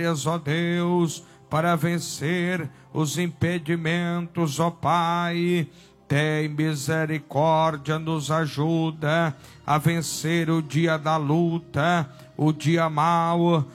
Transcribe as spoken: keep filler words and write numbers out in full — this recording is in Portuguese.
ó Deus, para vencer os impedimentos, ó Pai. Tem misericórdia, nos ajuda a vencer o dia da luta, o dia mau,